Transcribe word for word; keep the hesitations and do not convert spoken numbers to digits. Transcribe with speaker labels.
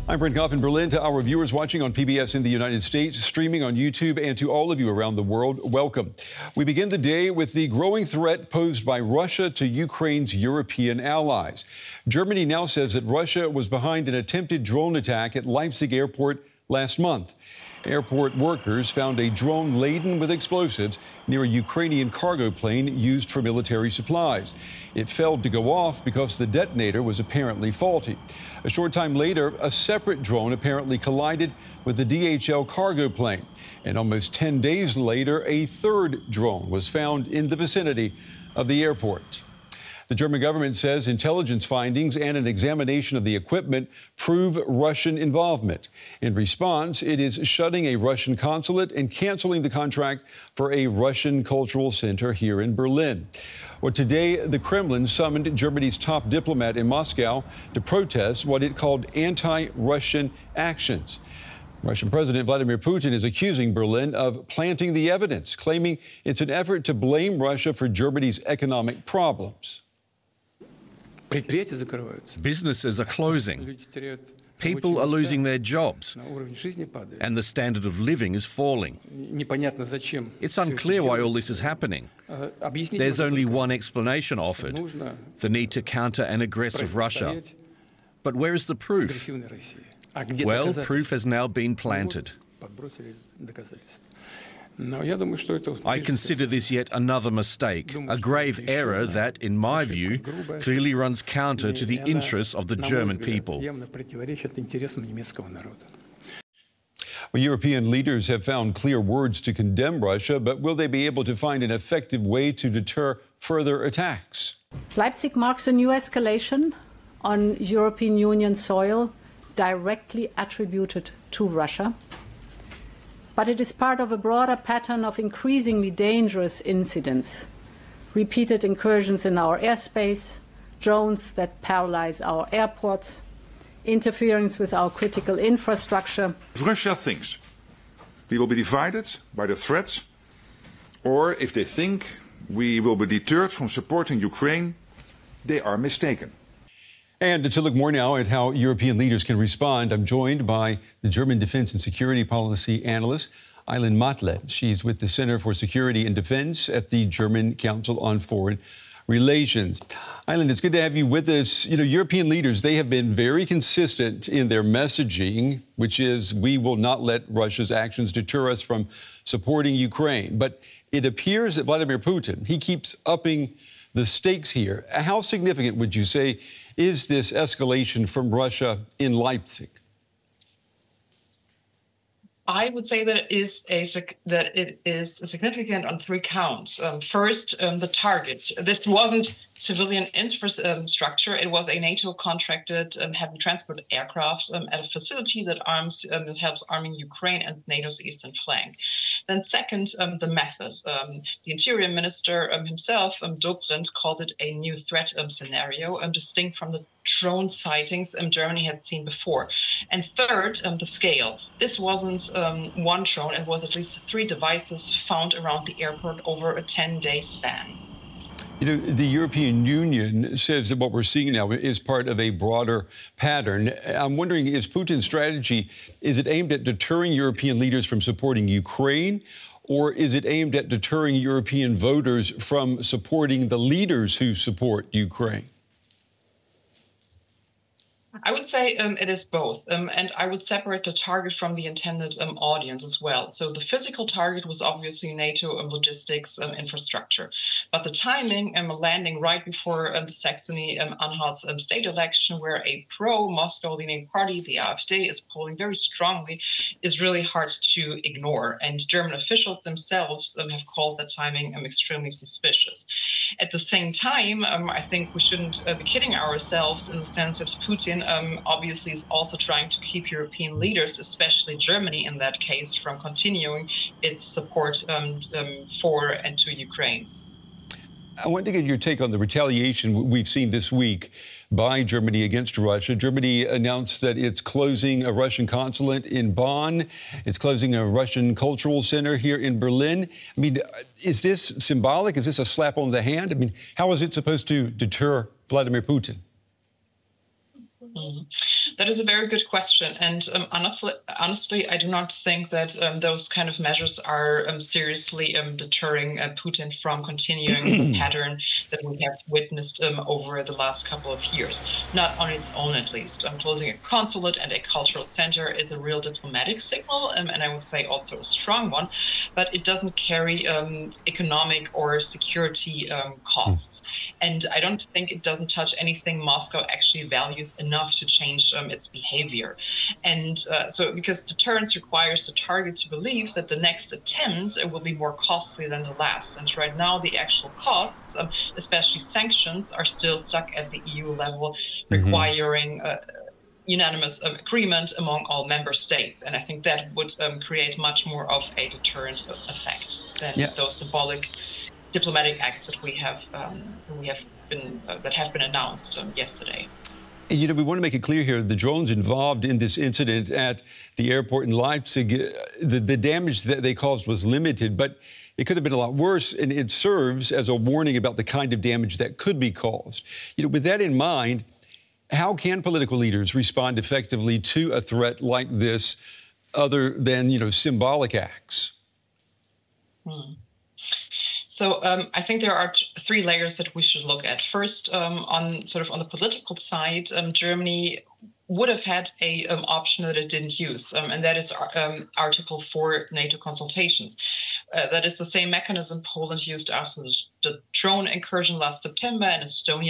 Speaker 1: I'm Brent Goff in Berlin. To our viewers watching on P B S in the United States, streaming on YouTube, and to all of you around the world, welcome. We begin the day with the growing threat posed by Russia to Ukraine's European allies. Germany now says that Russia was behind an attempted drone attack at Leipzig airport last month. Airport workers found a drone laden with explosives near a Ukrainian cargo plane used for military supplies. It failed to go off because the detonator was apparently faulty. A short time later, a separate drone apparently collided with the D H L cargo plane. And almost ten days later, a third drone was found in the vicinity of the airport. The German government says intelligence findings and an examination of the equipment prove Russian involvement. In response, it is shutting a Russian consulate and canceling the contract for a Russian cultural center here in Berlin. Well, today, the Kremlin summoned Germany's top diplomat in Moscow to protest what it called anti-Russian actions. Russian President Vladimir Putin is accusing Berlin of planting the evidence, claiming it's an effort to blame Russia for Germany's economic problems.
Speaker 2: Businesses are closing. People are losing their jobs, and the standard of living is falling. It's unclear why all this is happening. There's only one explanation offered: the need to counter an aggressive Russia. But where is the proof? Well, proof has now been planted. I consider this yet another mistake, a grave error that, in my view, clearly runs counter to the interests of the German people.
Speaker 1: Well, European leaders have found clear words to condemn Russia, but will they be able to find an effective way to deter further attacks?
Speaker 3: Leipzig marks a new escalation on European Union soil directly attributed to Russia. But it is part of a broader pattern of increasingly dangerous incidents, repeated incursions in our airspace, drones that paralyze our airports, interference with our critical infrastructure.
Speaker 4: If Russia thinks we will be divided by the threats, or if they think we will be deterred from supporting Ukraine, they are mistaken.
Speaker 1: And to look more now at how European leaders can respond, I'm joined by the German Defense and Security Policy Analyst, Eileen Matle. She's with the Center for Security and Defense at the German Council on Foreign Relations. Eileen, it's good to have you with us. You know, European leaders, they have been very consistent in their messaging, which is we will not let Russia's actions deter us from supporting Ukraine. But it appears that Vladimir Putin, he keeps upping the stakes here. How significant would you say is this escalation from Russia in Leipzig?
Speaker 5: I would say that it is a that it is significant on three counts. Um, first, um, the target. This wasn't civilian infrastructure. It was a NATO-contracted um, heavy transport aircraft um, at a facility that arms um, that helps arming Ukraine and NATO's eastern flank. Then, second, um, the method. Um, the Interior Minister um, himself, um, Dobrindt, called it a new threat um, scenario, um, distinct from the drone sightings um, Germany had seen before. And third, um, the scale. This wasn't um, one drone. It was at least three devices found around the airport over a ten-day span.
Speaker 1: You know, the European Union says that what we're seeing now is part of a broader pattern. I'm wondering, is Putin's strategy, is it aimed at deterring European leaders from supporting Ukraine, or is it aimed at deterring European voters from supporting the leaders who support Ukraine?
Speaker 5: I would say um, it is both, um, and I would separate the target from the intended um, audience as well. So the physical target was obviously NATO um, logistics um, infrastructure, but the timing um, landing right before um, the Saxony-Anhalt um, um, state election, where a pro-Moscow-leaning party, the AfD, is polling very strongly, is really hard to ignore. And German officials themselves um, have called that timing um, extremely suspicious. At the same time, um, I think we shouldn't uh, be kidding ourselves in the sense that Putin Um, obviously is also trying to keep European leaders, especially Germany in that case, from continuing its support um, um, for and to Ukraine.
Speaker 1: I want to get your take on the retaliation we've seen this week by Germany against Russia. Germany announced that it's closing a Russian consulate in Bonn. It's closing a Russian cultural center here in Berlin. I mean, is this symbolic? Is this a slap on the hand? I mean, how is it supposed to deter Vladimir Putin?
Speaker 5: Mm-hmm. That is a very good question. And um, honestly, honestly, I do not think that um, those kind of measures are um, seriously um, deterring uh, Putin from continuing the pattern that we have witnessed um, over the last couple of years. Not on its own, at least. Um, closing a consulate and a cultural center is a real diplomatic signal, um, and I would say also a strong one, but it doesn't carry um, economic or security um, costs. And I don't think it doesn't touch anything Moscow actually values enough to change um, its behavior. And uh, so because deterrence requires the target to believe that the next attempt uh, will be more costly than the last. And right now, the actual costs, um, especially sanctions, are still stuck at the E U level, requiring mm-hmm. uh, unanimous uh, agreement among all member states. And I think that would um, create much more of a deterrent effect than yeah. those symbolic diplomatic acts that we have um, we have been uh, that have been announced um, yesterday.
Speaker 1: You know, we want to make it clear here, the drones involved in this incident at the airport in Leipzig, the, the damage that they caused was limited, but it could have been a lot worse, and it serves as a warning about the kind of damage that could be caused. You know, with that in mind, how can political leaders respond effectively to a threat like this other than, you know, symbolic acts?
Speaker 5: Hmm. So um, I think there are t- three layers that we should look at. First, um, on sort of on the political side, um, Germany would have had a um, option that it didn't use, um, and that is um, Article four NATO consultations. Uh, that is the same mechanism Poland used after the, the drone incursion last September, and Estonia